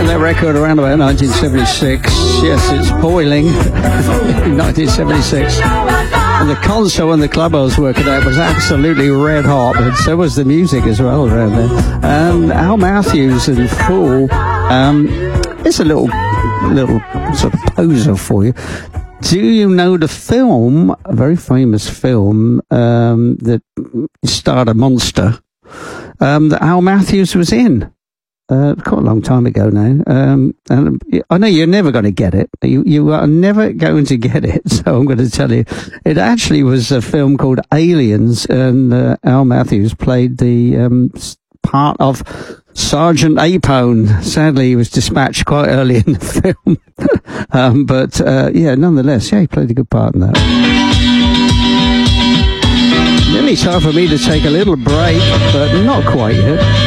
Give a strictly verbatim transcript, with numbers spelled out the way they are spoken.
that record around about nineteen seventy-six. Yes, it's boiling. nineteen seventy-six. And the console in the club I was working at was absolutely red hot, but so was the music as well around there. Um, Al Matthews and Fool. Um, it's a little, little sort of poser for you. Do you know the film, a very famous film, um, that starred a monster, um, that Al Matthews was in? Uh, quite a long time ago now. Um, and I know you're never going to get it. You, you are never going to get it. So I'm going to tell you, it actually was a film called Aliens, and uh, Al Matthews played the um, part of Sergeant Apone. Sadly, he was dispatched quite early in the film. um, but uh, yeah, nonetheless, yeah, he played a good part in that. Nearly time for me to take a little break, but not quite yet.